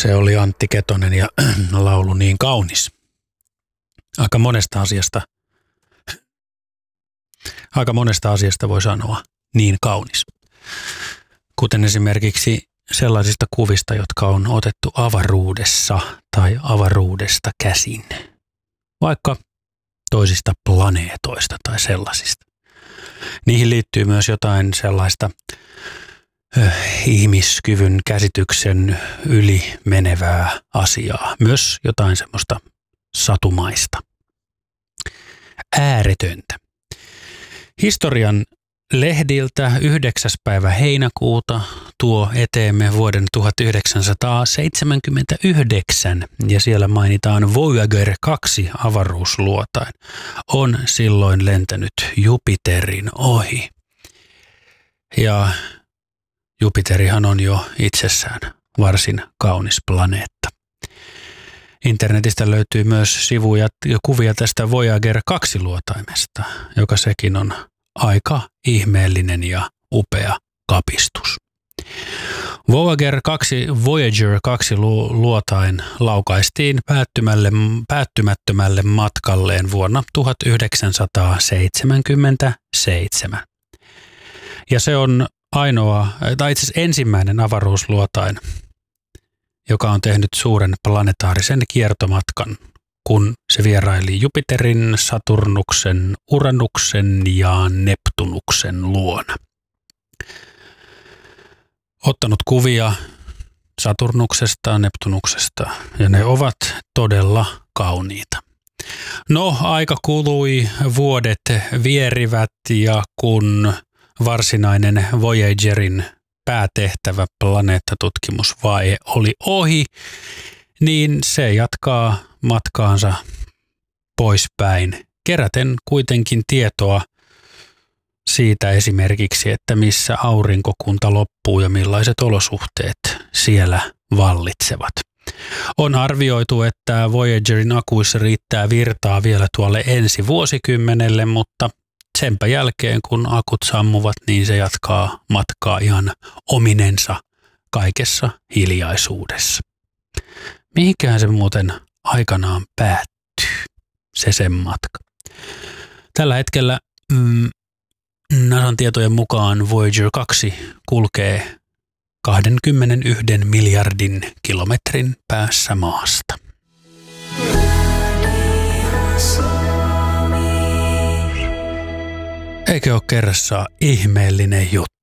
Se oli Antti Ketonen ja laulu Niin kaunis. Aika monesta asiasta voi sanoa niin kaunis. Kuten esimerkiksi sellaisista kuvista, jotka on otettu avaruudessa tai avaruudesta käsin. Vaikka toisista planeetoista tai sellaisista. Niihin liittyy myös jotain sellaista ihmiskyvyn käsityksen yli menevää asiaa. Myös jotain semmoista satumaista. Ääretöntä. Historian lehdiltä 9. päivä heinäkuuta tuo eteemme vuoden 1979 ja siellä mainitaan Voyager 2 avaruusluotain. On silloin lentänyt Jupiterin ohi. Ja Jupiterihan on jo itsessään varsin kaunis planeetta. Internetistä löytyy myös sivuja ja kuvia tästä Voyager 2-luotaimesta, joka sekin on aika ihmeellinen ja upea kapistus. Voyager 2 luotain laukaistiin päättymättömälle matkalleen vuonna 1977. Ja se on itse asiassa ensimmäinen avaruusluotain, joka on tehnyt suuren planetaarisen kiertomatkan, kun se vieraili Jupiterin, Saturnuksen, Uranuksen ja Neptunuksen luona. Ottanut kuvia Saturnuksesta, Neptunuksesta ja ne ovat todella kauniita. No, aika kului, vuodet vierivät ja kun varsinainen Voyagerin päätehtävä planeettatutkimusvaihe oli ohi, niin se jatkaa matkaansa poispäin, keräten kuitenkin tietoa siitä esimerkiksi, että missä aurinkokunta loppuu ja millaiset olosuhteet siellä vallitsevat. On arvioitu, että Voyagerin akuissa riittää virtaa vielä tuolle ensi vuosikymmenelle, mutta senpä jälkeen, kun akut sammuvat, niin se jatkaa matkaa ihan ominensa kaikessa hiljaisuudessa. Mihinkään se muuten aikanaan päättyy, se sen matka. Tällä hetkellä NASAn tietojen mukaan Voyager 2 kulkee 21 miljardin kilometrin päässä maasta. Eikö ole kerrassaan ihmeellinen juttu?